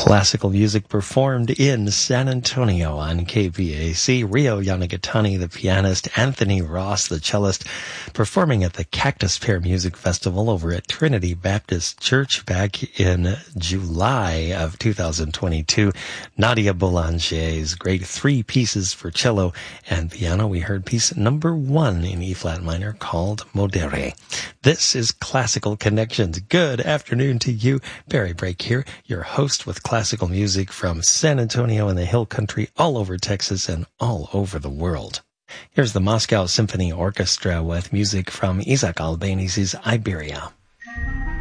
Classical music performed in San Antonio on KVAC. Rio Yanagatani, the pianist, Anthony Ross, the cellist, performing at the Cactus Pear Music Festival over at Trinity Baptist Church back in July of 2022. Nadia Boulanger's great three pieces for cello and piano. We heard piece number 1 in E-flat minor called Modere. This is Classical Connections. Good afternoon to you. Barry Brake here, your host with classical music from San Antonio and the Hill Country, all over Texas and all over the world. Here's the Moscow Symphony Orchestra with music from Isaac Albéniz's Iberia.